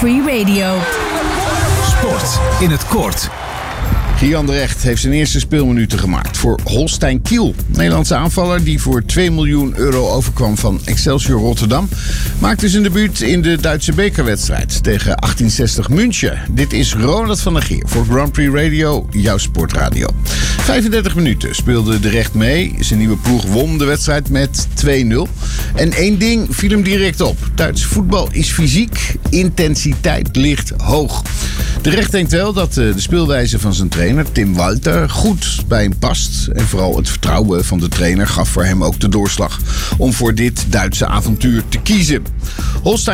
Free Radio. Sport in het kort. Gian de Recht heeft zijn eerste speelminuten gemaakt voor Holstein Kiel. Nederlandse aanvaller die voor €2 miljoen overkwam van Excelsior Rotterdam, maakte zijn debuut in de Duitse bekerwedstrijd tegen 1860 München. Dit is Ronald van der Geer voor Grand Prix Radio, jouw sportradio. 35 minuten speelde de Recht mee. Zijn nieuwe ploeg won de wedstrijd met 2-0. En één ding viel hem direct op. Duits voetbal is fysiek, intensiteit ligt hoog. De Recht denkt wel dat de speelwijze van zijn trainer Tim Walter goed bij hem past. En vooral het vertrouwen van de trainer gaf voor hem ook de doorslag om voor dit Duitse avontuur te kiezen. Holstein